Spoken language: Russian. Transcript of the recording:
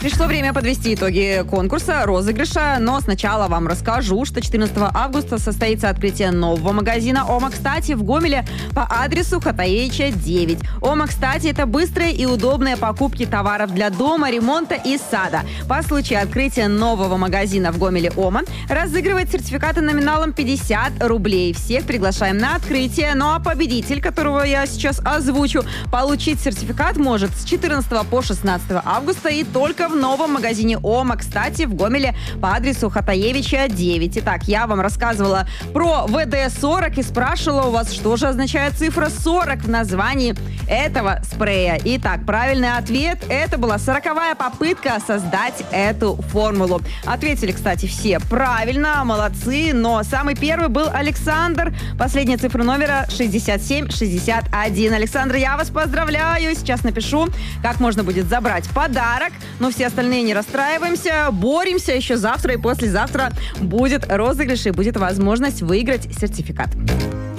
Пришло время подвести итоги конкурса, розыгрыша, но сначала вам расскажу, что 14 августа состоится открытие нового магазина «Ома Кстати» в Гомеле по адресу Хатаевича, 9. «Ома Кстати» — это быстрые и удобные покупки товаров для дома, ремонта и сада. По случаю открытия нового магазина в Гомеле «Ома» разыгрывает сертификаты номиналом 50 рублей. Всех приглашаем на открытие, ну а победитель, которого я сейчас озвучу, получить сертификат может с 14 по 16 августа и только в новом магазине «Ома Кстати» в Гомеле по адресу Хатаевича, 9. Итак, я вам рассказывала про ВД-40 и спрашивала у вас, что же означает цифра 40 в названии этого спрея. Итак, правильный ответ – это была 40-я попытка создать эту формулу. Ответили, кстати, все правильно, молодцы, но самый первый был Александр. Последняя цифра номера 6761. Александр, я вас поздравляю. Сейчас напишу, как можно будет забрать подарок. Но все остальные не расстраиваемся, боремся. Еще завтра и послезавтра будет розыгрыш и будет возможность выиграть сертификат.